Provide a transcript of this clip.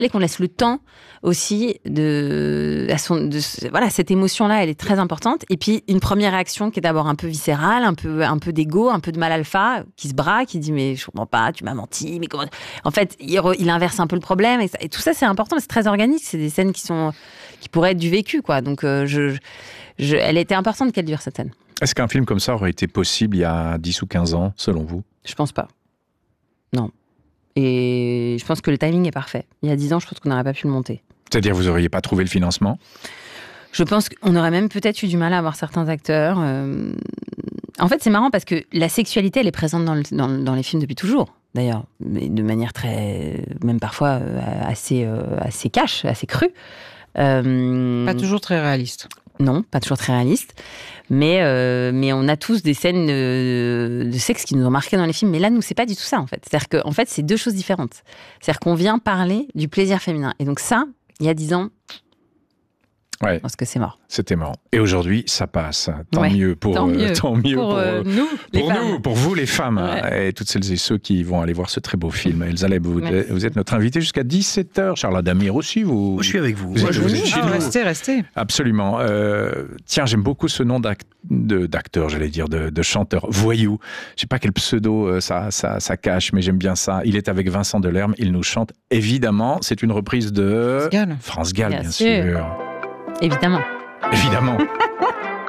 et qu'on laisse le temps aussi voilà, cette émotion-là, elle est très importante. Et puis, une première réaction qui est d'abord un peu viscérale, un peu d'ego, un peu de mal alpha, qui se braque, qui dit, mais je comprends pas, tu m'as menti, mais comment... En fait, il inverse un peu le problème. Et tout ça, c'est important, mais c'est très organique. C'est des scènes qui pourraient être du vécu, quoi. Donc, elle était importante qu'elle dure, cette scène. Est-ce qu'un film comme ça aurait été possible il y a 10 ou 15 ans, selon vous ? Je pense pas. Non. Et je pense que le timing est parfait. Il y a 10 ans, je pense qu'on n'aurait pas pu le monter. C'est-à-dire, vous n'auriez pas trouvé le financement ? Je pense qu'on aurait même peut-être eu du mal à avoir certains acteurs. En fait, c'est marrant parce que la sexualité, elle est présente dans les films depuis toujours, d'ailleurs. Mais de manière très... même parfois assez cash, assez crue. Pas toujours très réaliste. Non, pas toujours très réaliste. Mais on a tous des scènes de sexe qui nous ont marqués dans les films. Mais là, nous, c'est pas du tout ça, en fait. C'est-à-dire qu'en fait, c'est deux choses différentes. C'est-à-dire qu'on vient parler du plaisir féminin. Et donc ça, il y a 10 ans, ouais. je pense que c'est mort. C'était marrant. Et aujourd'hui, ça passe. Tant Ouais. mieux pour Tant mieux pour nous, les femmes. nous, pour vous les femmes, Ouais. et toutes celles et ceux qui vont aller voir ce très beau film. Elsa Leb, vous êtes notre invitée jusqu'à 17h. Charles Damir aussi, vous. Je suis avec vous. Vous êtes chez nous. Restez. Absolument. Tiens, j'aime beaucoup ce nom d'acteur, j'allais dire, de chanteur. Voyou. Je sais pas quel pseudo ça cache, mais j'aime bien ça. Il est avec Vincent Delerme. Il nous chante. Évidemment, c'est une reprise de France Gall. France Gall, Bien bien sûr. sûr. Évidemment. Évidemment.